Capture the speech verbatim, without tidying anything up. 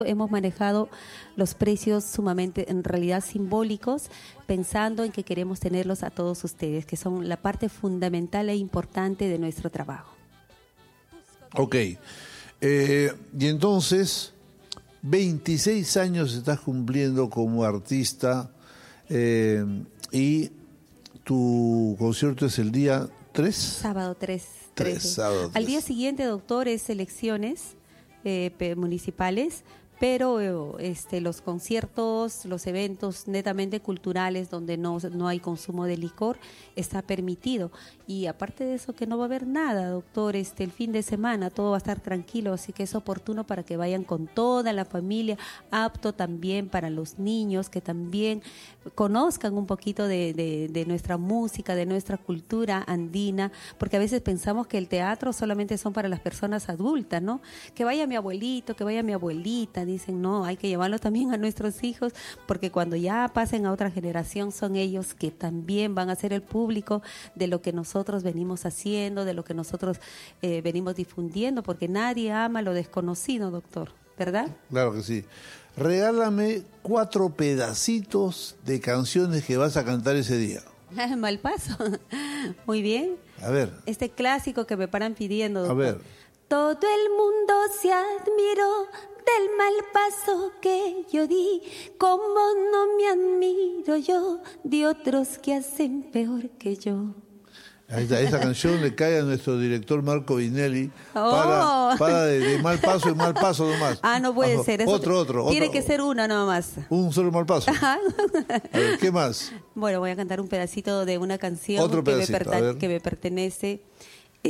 Hemos manejado los precios sumamente, en realidad, simbólicos, pensando en que queremos tenerlos a todos ustedes, que son la parte fundamental e importante de nuestro trabajo. Ok. Eh, y entonces, veintiséis años estás cumpliendo como artista eh, y tu concierto es el día tres. Sábado tres. tres, sábado Al día tres. siguiente, doctor, es elecciones eh, municipales, pero este, los conciertos, los eventos netamente culturales donde no, no hay consumo de licor, está permitido. Y aparte de eso, que no va a haber nada, doctor, este, el fin de semana todo va a estar tranquilo, así que es oportuno para que vayan con toda la familia, apto también para los niños, que también conozcan un poquito de, de, de nuestra música, de nuestra cultura andina, porque a veces pensamos que el teatro solamente son para las personas adultas, ¿no? Que vaya mi abuelito, que vaya mi abuelita, dicen, no, hay que llevarlo también a nuestros hijos, porque cuando ya pasen a otra generación son ellos que también van a ser el público de lo que nosotros venimos haciendo, de lo que nosotros eh, venimos difundiendo, porque nadie ama lo desconocido, doctor, ¿verdad? Claro que sí. Regálame cuatro pedacitos de canciones que vas a cantar ese día. Mal paso. Muy bien. A ver. Este clásico que me paran pidiendo, doctor. A ver. Todo el mundo se admiró del mal paso que yo di, como no me admiro yo de otros que hacen peor que yo. Ahí está, esa canción le cae a nuestro director Marco Vinelli Oh. para, para de, de mal paso en mal paso nomás. Ah, no puede Ajá. ser. Eso Otro, otro. Tiene otro. que ser una nomás. Un solo mal paso. Ajá. A ver, ¿qué más? Bueno, voy a cantar un pedacito de una canción Otro que me, pedacito, perta- a ver. que me pertenece.